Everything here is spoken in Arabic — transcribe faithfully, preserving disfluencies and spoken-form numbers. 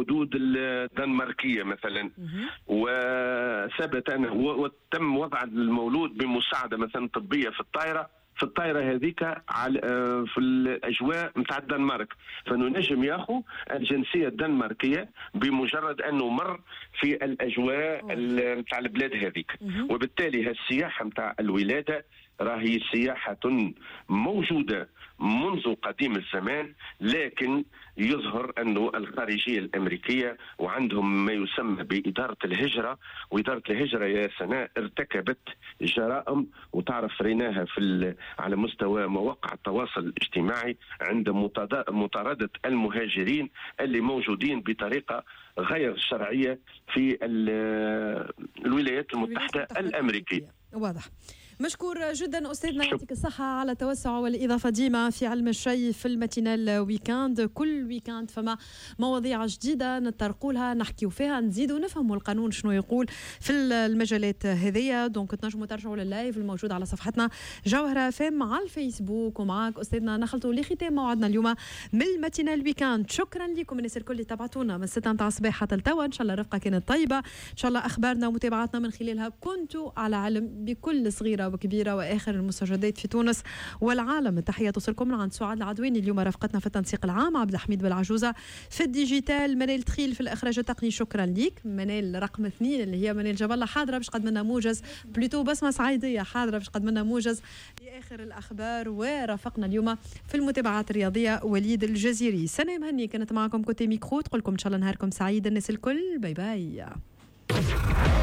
الحدود الدنماركية مثلا، وثبت أنه وتم وضع المولود بمساعدة مثلا طبية في الطائرة في الطائرة هذيك على في الأجواء متاع الدنمارك، فنجم ياخذ الجنسية الدنماركية بمجرد أنه مر في الأجواء متاع البلاد هذيك. وبالتالي هالسياحة متاع الولادة راهي سياحة موجودة منذ قديم الزمان، لكن يظهر أنه الخارجية الأمريكية وعندهم ما يسمى بإدارة الهجرة، وإدارة الهجرة يا سناء ارتكبت جرائم، وتعرف ريناها في على مستوى مواقع التواصل الاجتماعي عند مطاردة المهاجرين اللي موجودين بطريقة غير شرعية في الولايات المتحدة الأمريكية. واضح. مشكور جدا أستاذنا، يعطيك الصحة على التوسع والإضافة ديما في علم الشيء في الماتينال ويكاند. كل ويكاند فما مواضيع جديدة نتطرقوا لها نحكيوا فيها نزيدوا نفهموا القانون شنو يقول في المجالات هذية. دونك تنجموا ترجعوا لللايف الموجود على صفحتنا جوهرة فام على الفيسبوك. ومعاك أستاذنا نخلطوا لختام موعدنا اليوم من الماتينال ويكاند. شكرا لكم الناس الكل اللي تابعتونا من ستة متاع الصباح حتى التوا. إن شاء الله رفقة كانت طيبة، إن شاء الله أخبارنا ومتابعاتنا من خلالها كنتوا على علم بكل صغيرة وكبيرة وآخر المستجدات في تونس والعالم. التحية توصلكم من عند سعاد العدواني. اليوم رفقتنا في التنسيق العام عبد الحميد بالعجوزة، في الديجيتال منال تخيل، في الإخراج التقني شكرا ليك منال رقم اثنين اللي هي منال جبلة حاضرة باش قد منا موجز بلوتو بسمة صعيدية حاضرة باش قد منا موجز لآخر الأخبار. ورافقنا اليوم في المتابعات الرياضية وليد الجزيري. سنة مهني كانت معكم كوتي ميكرو، تقول لكم إن شاء الله نهاركم سعيد الناس الكل. باي باي.